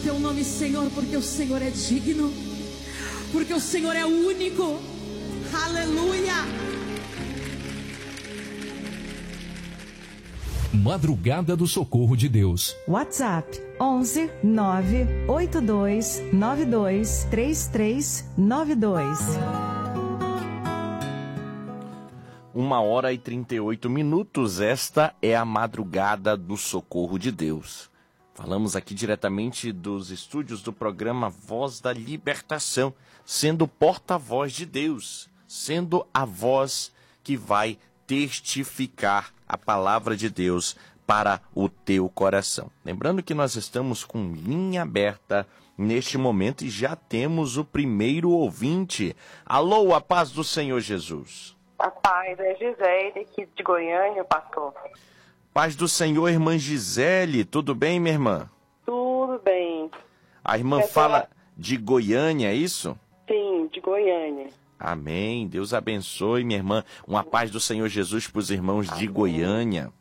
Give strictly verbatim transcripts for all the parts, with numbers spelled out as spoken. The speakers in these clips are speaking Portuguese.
teu nome, Senhor, porque o Senhor é digno, porque o Senhor é único. Aleluia. Madrugada do Socorro de Deus. WhatsApp onze nove oito dois nove dois três três nove dois. Uma hora e trinta e oito minutos, esta é a Madrugada do Socorro de Deus. Falamos aqui diretamente dos estúdios do programa Voz da Libertação, sendo porta-voz de Deus, sendo a voz que vai testificar a palavra de Deus para o teu coração. Lembrando que nós estamos com linha aberta neste momento e já temos o primeiro ouvinte. Alô, a paz do Senhor Jesus. A paz, é Gisele, aqui de Goiânia, pastor. Paz do Senhor, irmã Gisele, tudo bem, minha irmã? Tudo bem. A irmã Essa... fala de Goiânia, é isso? Sim, de Goiânia. Amém, Deus abençoe, minha irmã. Uma paz do Senhor Jesus para os irmãos de Amém. Goiânia.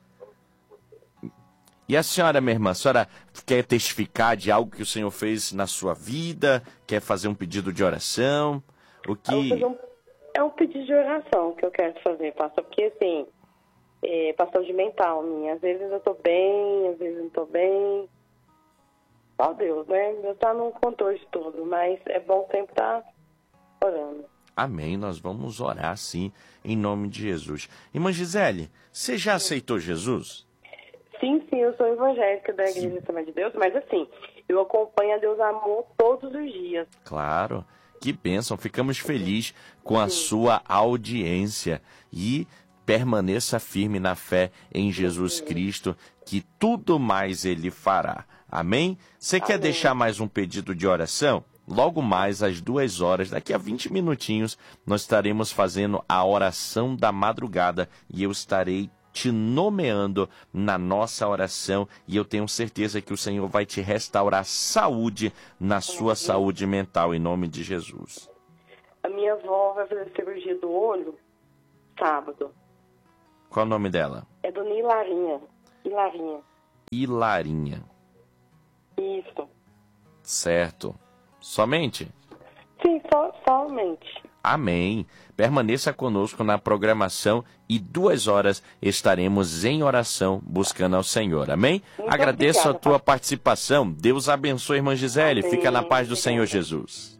E a senhora, minha irmã, a senhora quer testificar de algo que o Senhor fez na sua vida? Quer fazer um pedido de oração? O que... É um pedido de oração que eu quero fazer, pastor, porque assim, é, para saúde mental minha, às vezes eu tô bem, às vezes não tô bem. Ó Deus, né? Deus tá no controle de tudo, mas é bom sempre estar orando. Amém, nós vamos orar sim, em nome de Jesus. Irmã Gisele, você já aceitou Jesus? Sim, sim, eu sou evangélica da Igreja Assembleia de Deus, mas assim, eu acompanho a Deus Amor todos os dias. Claro. Que bênção, ficamos felizes com a sua audiência e permaneça firme na fé em Jesus Cristo, que tudo mais Ele fará. Amém? Você quer deixar mais um pedido de oração? Logo mais às duas horas, daqui a vinte minutinhos, nós estaremos fazendo a oração da madrugada e eu estarei te nomeando na nossa oração e eu tenho certeza que o Senhor vai te restaurar saúde na sua saúde mental, em nome de Jesus. A minha avó vai fazer cirurgia do olho sábado. Qual o nome dela? É Dona Hilarinha. Hilarinha. Hilarinha. Isso. Certo. Somente? Sim, so, somente. Amém. Permaneça conosco na programação e duas horas estaremos em oração buscando ao Senhor. Amém? Muito Agradeço obrigada, a tua participação. Deus abençoe, irmã Gisele. Amém. Fica na paz do Obrigada. Senhor Jesus.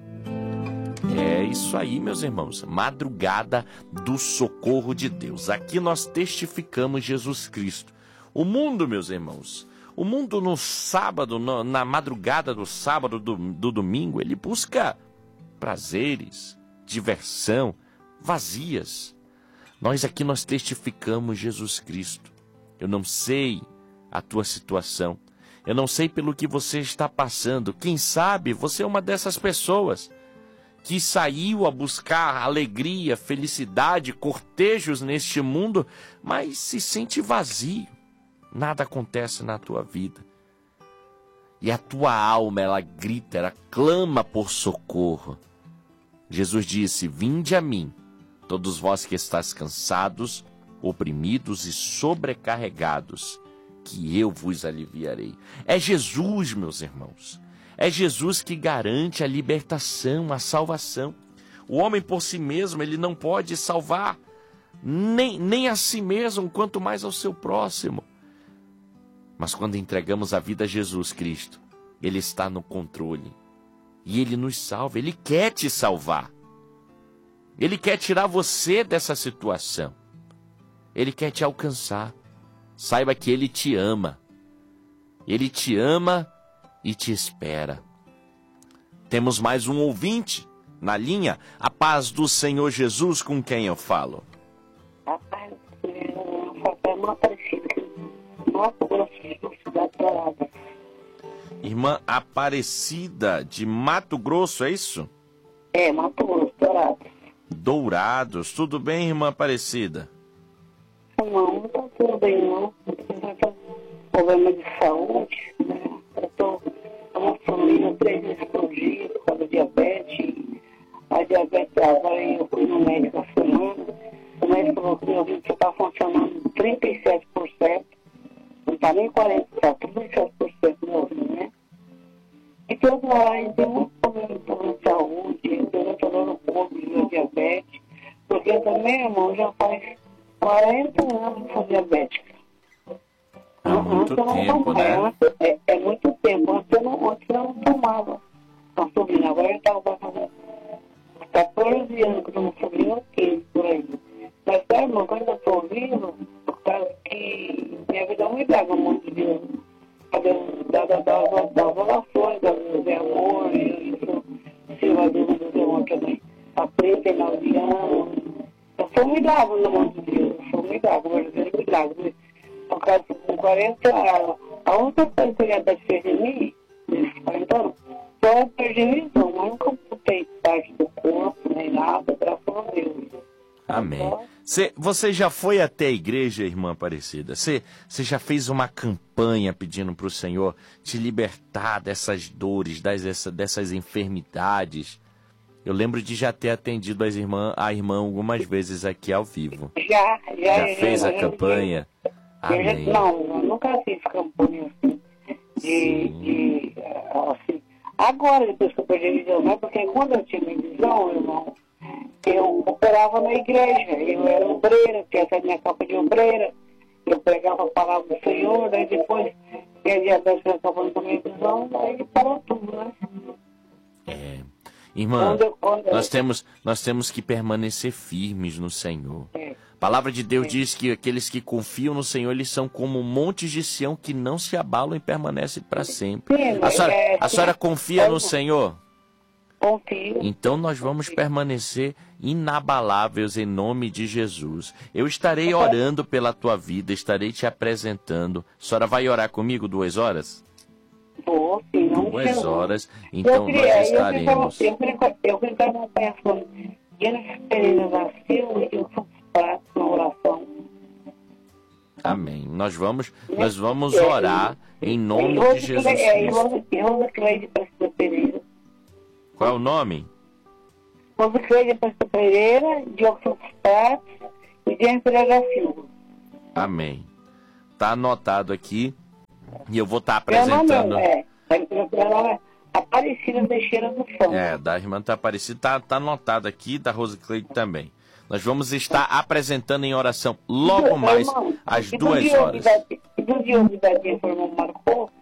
É isso aí, meus irmãos. Madrugada do Socorro de Deus. Aqui nós testificamos Jesus Cristo. O mundo, meus irmãos, o mundo no sábado, no, na madrugada do sábado, do, do domingo, ele busca prazeres, diversão, vazias. Nós aqui nós testificamos Jesus Cristo. Eu não sei a tua situação. Eu não sei pelo que você está passando. Quem sabe você é uma dessas pessoas que saiu a buscar alegria, felicidade, cortejos neste mundo, mas se sente vazio. Nada acontece na tua vida. E a tua alma, ela grita, ela clama por socorro. Jesus disse: vinde a mim, todos vós que estáis cansados, oprimidos e sobrecarregados, que eu vos aliviarei. É Jesus, meus irmãos. É Jesus que garante a libertação, a salvação. O homem por si mesmo, ele não pode salvar nem, nem a si mesmo, quanto mais ao seu próximo. Mas quando entregamos a vida a Jesus Cristo, Ele está no controle. E Ele nos salva, Ele quer te salvar. Ele quer tirar você dessa situação. Ele quer te alcançar. Saiba que Ele te ama. Ele te ama e te espera. Temos mais um ouvinte na linha. A paz do Senhor Jesus, com quem eu falo? A paz do Senhor, é uma Aparecida. Mato Grosso, cidade Dourada. Irmã Aparecida de Mato Grosso, é isso? É, Mato Grosso, Dourado. Dourados. Tudo bem, irmã Aparecida? Não, não está tudo bem, não. Problema de saúde, né? Eu estou uma família três vezes por dia por causa da diabetes. A diabetes, agora eu fui no médico a semana. O médico falou que eu vi que está funcionando trinta e sete por cento. Não está nem quarenta por cento, trinta e sete por cento meu ouvido, né? Porque eu trabalho, tem muito problema, problema de saúde, eu tenho problema no corpo, de diabetes. Porque eu também, irmão, já faz quarenta anos que sou diabética. Há muito tempo, né? É, é muito tempo. Antes eu não, antes eu não tomava insulina. Agora eu estava fazendo quatorze anos que eu não insulina, ou quinze por aí. Mas, sabe, irmão, quando eu estou ouvindo, por causa que minha vida não me dava muito de das orações, das amor, isso, Silvador do Deus também. A preta e Laudiano. Eu sou milagre no nome de Deus. Eu sou milagre, verdadeiro milagre. Por causa de quarenta anos. A única coisa que eu ia dar de mim, nesses quarenta anos, só eu perdi visão. Mas nunca putei parte do corpo, nem nada, graças a Deus. Amém. Cê, você já foi até a igreja, irmã Aparecida? Você, você já fez uma campanha pedindo para o Senhor te libertar dessas dores, das, dessas enfermidades? Eu lembro de já ter atendido as irmã, a irmã algumas vezes aqui ao vivo. Já, já. Já fez já, a já, campanha? Já, Amém. não, eu nunca fiz campanha assim. De, de, assim. Agora, depois que eu perdi a visão, né? Porque quando eu tinha minha visão, irmão, eu operava na igreja, eu era obreira, tinha essa minha capa de obreira, eu pregava a palavra do Senhor, daí depois, que a diabetes eu estava falando da minha visão, daí parou tudo, né? É. Irmã, Quando eu- quando eu- nós temos, nós temos que permanecer firmes no Senhor. É. A palavra de Deus diz que aqueles que confiam no Senhor, eles são como montes de Sião que não se abalam e permanecem para sempre. Sim, A senhora, é, a senhora sim. confia no Eu- Senhor? Confio. Então nós vamos permanecer inabaláveis em nome de Jesus. Eu estarei orando pela tua vida, estarei te apresentando. A senhora vai orar comigo duas horas? Vou, sim, não Duas sei. horas, Eu então queria- nós eu estaremos. queria- Eu queria eu queria estar acompanhando Jennifer Pereira da Silva e eu sou prato na oração. Amém. Nós vamos, nós vamos orar em nome E de Jesus Rose- é, e Cristo. Rose- e Rose Cleide Prestes Pereira. Qual é o nome? Rose Cleide Prestes Pereira, Diogo Santos Pratos e Jennifer Pereira da Silva. Amém. Tá anotado aqui e eu vou estar Meu nome apresentando. é, é, meu nome é Aparecida Teixeira do Som. É, da irmã tá Aparecida, tá, tá anotado aqui, da Rose Cleide também. Nós vamos estar apresentando em oração logo Meu mais irmão, às e do duas Diogo horas. E, da, e do Diogo e da Jennifer não marcou?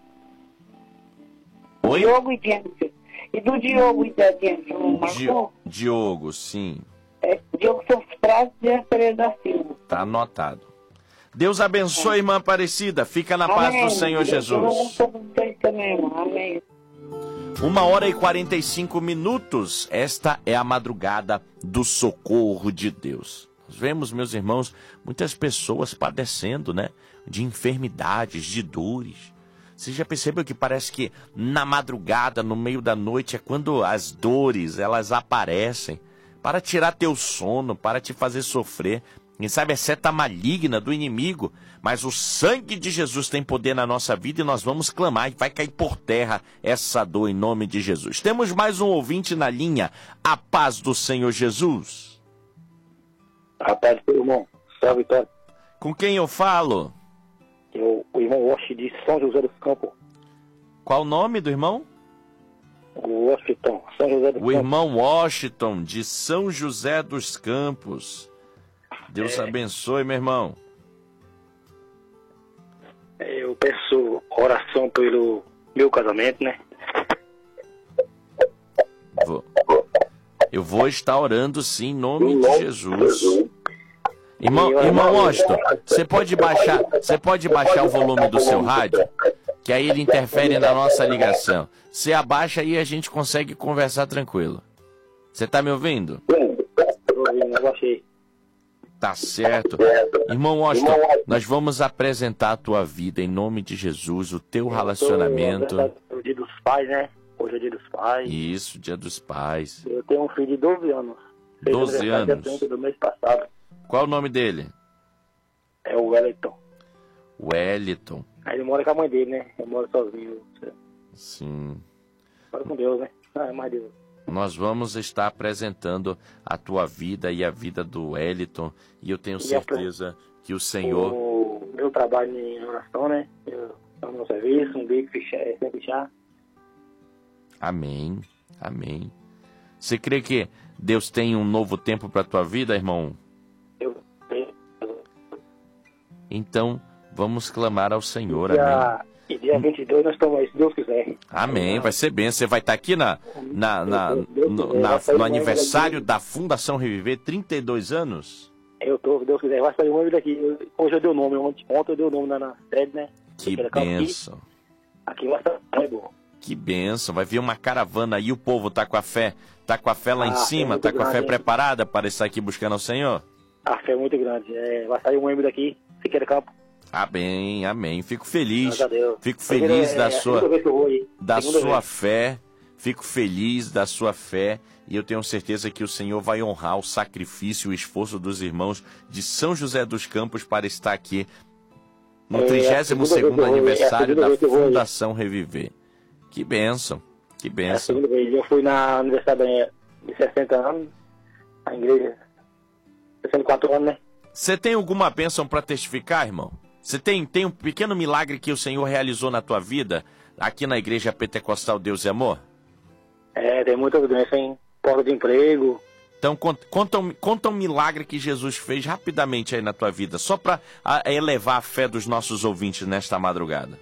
Oi? Diogo e Jennifer. E do Diogo e da Jennifer não Di- marcou? Diogo, sim, É, Diogo Santos Pratos e Jennifer Pereira da Silva. tá anotado. Deus abençoe, irmã Aparecida. Fica na paz do Senhor Jesus. Amém. Uma hora e quarenta e cinco minutos. Esta é a madrugada do socorro de Deus. Nós vemos, meus irmãos, muitas pessoas padecendo, né? De enfermidades, de dores. Você já percebeu que parece que na madrugada, no meio da noite, é quando as dores, elas aparecem para tirar teu sono, para te fazer sofrer. Quem sabe é seta maligna do inimigo, mas o sangue de Jesus tem poder na nossa vida e nós vamos clamar e vai cair por terra essa dor em nome de Jesus. Temos mais um ouvinte na linha. A paz do Senhor Jesus. Rapaz, meu irmão, salve, Vitória. Com quem eu falo? Eu, o irmão Washington de São José dos Campos. Qual o nome do irmão? O Washington, São José dos O Campos. irmão Washington de São José dos Campos. Deus É. abençoe, meu irmão. Eu peço oração pelo meu casamento, né? Vou- Eu vou estar orando sim em nome de Jesus. Irmão, irmão Washington, você pode baixar, você pode baixar o volume do seu rádio, que aí ele interfere na nossa ligação. Você abaixa aí e a gente consegue conversar tranquilo. Você tá me ouvindo? Tô ouvindo, eu achei. Tá certo. Irmão Washington, nós vamos apresentar a tua vida em nome de Jesus, o teu relacionamento. É o dia dos pais, né? Hoje é dia dos pais. Isso, dia dos pais. Eu tenho um filho de doze anos. Fez doze aniversário dia anos. trinta do mês passado. Qual é o nome dele? É o Wellington. Wellington. Aí ele mora com a mãe dele, né? Eu moro sozinho. Sim. Moro com Deus, né? Ah, é mais Deus. Nós vamos estar apresentando a tua vida e a vida do Wellington. E eu tenho E a certeza que o Senhor... O meu trabalho em oração, né? Eu estou no serviço, um bico fechar, sem fechar. Amém, amém. Você crê que Deus tem um novo tempo para a tua vida, irmão? Eu tenho. Então, vamos clamar ao Senhor, Dia, amém. e dia vinte e dois nós estamos aí, se Deus quiser. Amém, vai ser bem. Você vai estar aqui na, na, na, no, na, no aniversário da Fundação Reviver, trinta e dois anos? Eu tô, se Deus quiser, vai sair um homem daqui. Hoje eu dei o nome, ontem eu dei o nome na, na sede, né? Que bênção. Aqui, aqui vai estar é bom. Que bênção, vai vir uma caravana aí, o povo tá com a fé, tá com a fé lá Ah, em cima, é tá com a fé grande, preparada para estar aqui buscando ao Senhor? A fé é muito grande. É, vai sair um membro daqui, Siqueira Campo. Amém, amém. Fico feliz, Graças a Deus. fico feliz é, da é a sua, segunda vez que eu vou aí. da Segunda sua vez. fé, fico feliz da sua fé e eu tenho certeza que o Senhor vai honrar o sacrifício e o esforço dos irmãos de São José dos Campos para estar aqui no É, trigésimo a segunda segundo vez que eu vou, é a aniversário segunda da vez que eu vou aí. Fundação Reviver. Que bênção, que É a bênção. segunda vez. Eu fui na aniversário de sessenta anos, a igreja, sessenta e quatro anos, né? Você tem alguma bênção para testificar, irmão? Você tem, tem um pequeno milagre que o Senhor realizou na tua vida, aqui na Igreja Pentecostal Deus e Amor? É, tem muita evidência, hein? Porta de emprego. Então, conta, conta, um, conta um milagre que Jesus fez rapidamente aí na tua vida, só para elevar a fé dos nossos ouvintes nesta madrugada.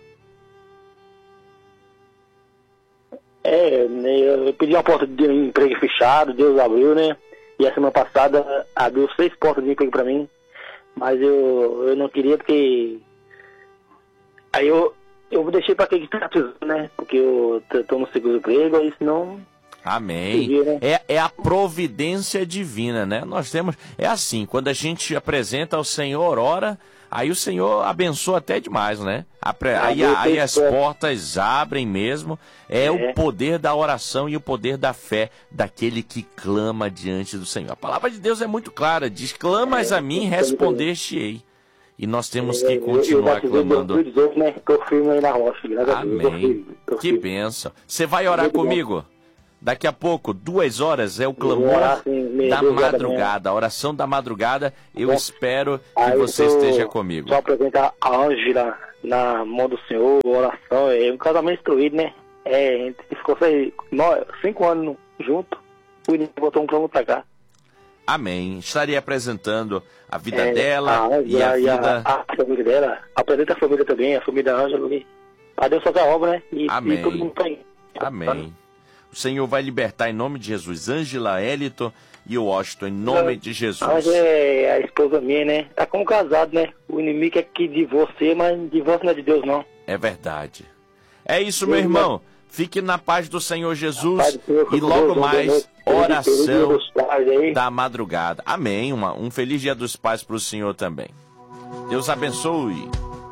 É, né, eu pedi uma porta de emprego fechado, Deus abriu, né? E a semana passada abriu seis portas de emprego pra mim, mas eu, eu não queria porque... Aí eu, eu deixei pra quem que tá precisando, né? Porque eu t- tô no seguro-emprego, aí senão... Amém. Entendi, né? É, é a providência divina, né? Nós temos... É assim, quando a gente apresenta ao Senhor, ora, aí o Senhor abençoa até demais, né? Apre- Aí, Abriu aí seis as portas. portas abrem mesmo. É, É. o poder da oração e o poder da fé daquele que clama diante do Senhor. A palavra de Deus é muito clara. Diz, clamas a mim, respondeste-ei. E nós temos que Eu- eu- continuar eu batizei em clamando. dois mil e dezoito, né? Tô firme aí na rocha, graças a Deus. Tô Amém. firme, tô Que firme. bênção. Você vai orar Muito bom. comigo? Daqui a pouco, duas horas, é o vou clamor orar, assim, meia da dúzia da madrugada, a oração da madrugada. Eu Bom, espero que Aí você eu tô- esteja comigo. Só apresentar a Ângela na mão do Senhor, oração, é um casamento instruído, né? É, a gente ficou seis, nove, cinco anos junto, o inimigo botou um plano pra cá. Amém. Estarei apresentando a vida É, dela a e a Ângela e a, vida... a família dela. Apresenta a família também, a família da Ângela. e A Deus fazer a obra, né? E, Amém. e todo mundo tá aí. Amém. O Senhor vai libertar em nome de Jesus. Ângela, Elito e o Washington, em nome de A Jesus. Ângela é a esposa minha, né? Tá como casado, né? O inimigo quer que divórcie, mas divórcio não é de Deus, não. É verdade. É isso, meu irmão. Fique na paz do Senhor Jesus Pai do Senhor, e logo Deus, mais, Deus, Deus, oração Deus, Deus, Deus, aí. da madrugada. Amém. Uma, um feliz dia dos pais para o Senhor também. Deus abençoe.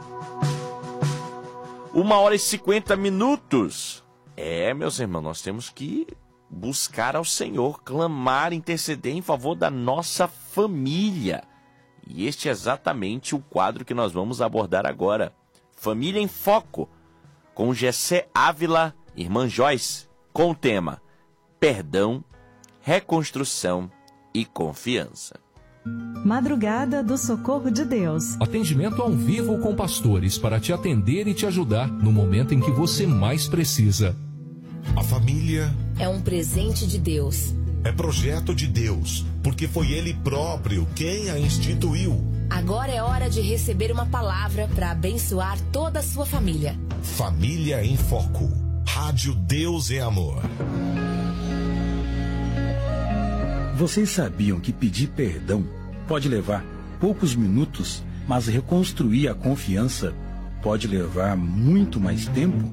Uma hora e cinquenta minutos. É, meus irmãos, nós temos que buscar ao Senhor, clamar, interceder em favor da nossa família. E este é exatamente o quadro que nós vamos abordar agora. Família em Foco, com Gessé Ávila, irmã Joyce, com o tema Perdão, Reconstrução e Confiança. Madrugada do Socorro de Deus. Atendimento ao vivo com pastores para te atender e te ajudar no momento em que você mais precisa. A família É um presente de Deus. é projeto de Deus, porque foi Ele próprio quem a instituiu. Agora é hora de receber uma palavra para abençoar toda a sua família. Família em Foco. Rádio Deus é Amor. Vocês sabiam que pedir perdão pode levar poucos minutos, mas reconstruir a confiança pode levar muito mais tempo?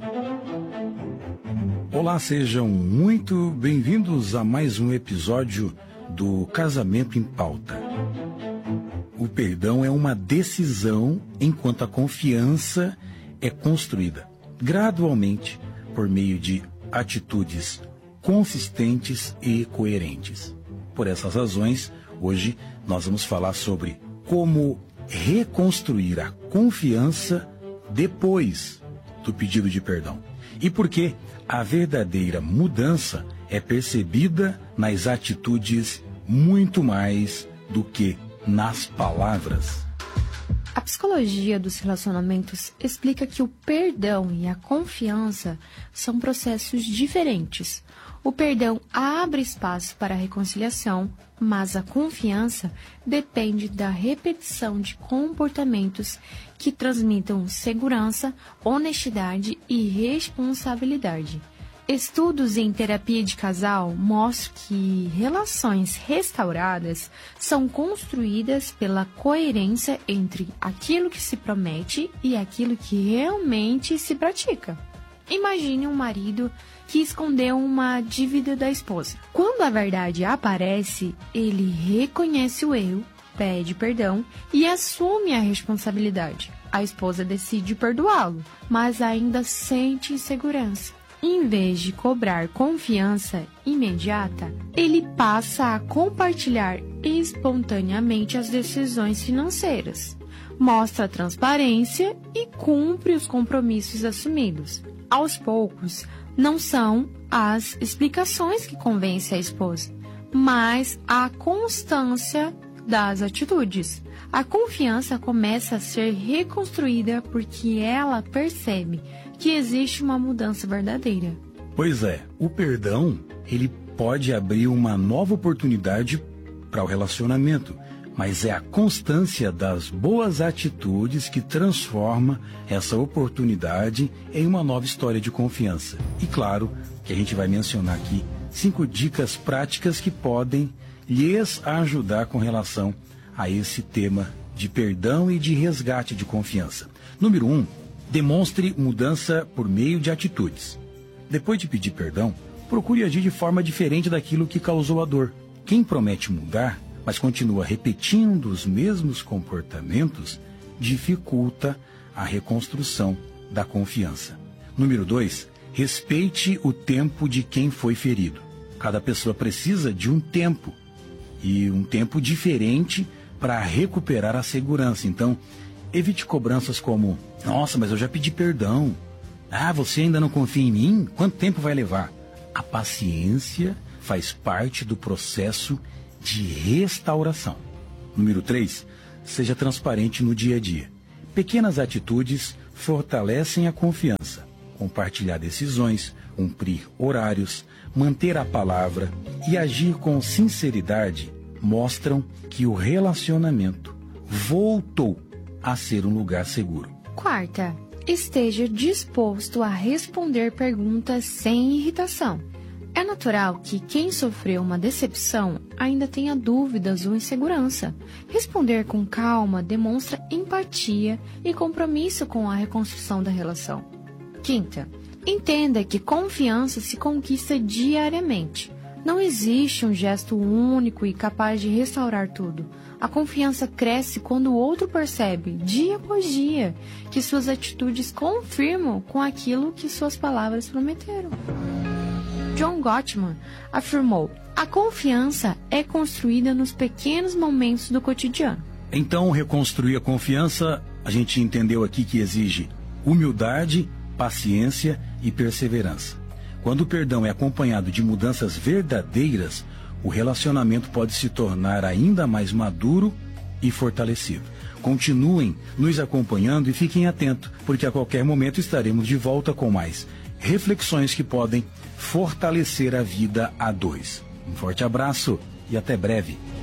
Olá, sejam muito bem-vindos a mais um episódio do Casamento em Pauta. O perdão é uma decisão enquanto a confiança é construída gradualmente por meio de atitudes consistentes e coerentes. Por essas razões, hoje nós vamos falar sobre como reconstruir a confiança depois do pedido de perdão. E por que a verdadeira mudança é percebida nas atitudes muito mais do que nas palavras. A psicologia dos relacionamentos explica que o perdão e a confiança são processos diferentes. O perdão abre espaço para a reconciliação, mas a confiança depende da repetição de comportamentos que transmitam segurança, honestidade e responsabilidade. Estudos em terapia de casal mostram que relações restauradas são construídas pela coerência entre aquilo que se promete e aquilo que realmente se pratica. Imagine um marido que escondeu uma dívida da esposa. Quando a verdade aparece, ele reconhece o erro, pede perdão e assume a responsabilidade. A esposa decide perdoá-lo, mas ainda sente insegurança. Em vez de cobrar confiança imediata, ele passa a compartilhar espontaneamente as decisões financeiras, mostra transparência e cumpre os compromissos assumidos. Aos poucos, não são as explicações que convencem a esposa, mas a constância das atitudes. A confiança começa a ser reconstruída porque ela percebe que existe uma mudança verdadeira. Pois é, o perdão, ele pode abrir uma nova oportunidade para o relacionamento, mas é a constância das boas atitudes que transforma essa oportunidade em uma nova história de confiança. E claro que a gente vai mencionar aqui cinco dicas práticas que podem lhes ajudar com relação a esse tema de perdão e de resgate de confiança. Número um, demonstre mudança por meio de atitudes. Depois de pedir perdão, procure agir de forma diferente daquilo que causou a dor. Quem promete mudar, mas continua repetindo os mesmos comportamentos, dificulta a reconstrução da confiança. Número dois, respeite o tempo de quem foi ferido. Cada pessoa precisa de um tempo, e um tempo diferente para recuperar a segurança. Então, evite cobranças como: nossa, mas eu já pedi perdão. Ah, você ainda não confia em mim? Quanto tempo vai levar? A paciência faz parte do processo de restauração. Número três, seja transparente no dia a dia. Pequenas atitudes fortalecem a confiança. Compartilhar decisões, cumprir horários, manter a palavra e agir com sinceridade mostram que o relacionamento voltou a ser um lugar seguro. Quarta, esteja disposto a responder perguntas sem irritação. É natural que quem sofreu uma decepção ainda tenha dúvidas ou insegurança. Responder com calma demonstra empatia e compromisso com a reconstrução da relação. Quinta, entenda que confiança se conquista diariamente. Não existe um gesto único e capaz de restaurar tudo. A confiança cresce quando o outro percebe, dia após dia, que suas atitudes confirmam com aquilo que suas palavras prometeram. John Gottman afirmou: a confiança é construída nos pequenos momentos do cotidiano. Então, reconstruir a confiança, a gente entendeu aqui que exige humildade, paciência e perseverança. Quando o perdão é acompanhado de mudanças verdadeiras, o relacionamento pode se tornar ainda mais maduro e fortalecido. Continuem nos acompanhando e fiquem atentos, porque a qualquer momento estaremos de volta com mais reflexões que podem fortalecer a vida a dois. Um forte abraço e até breve.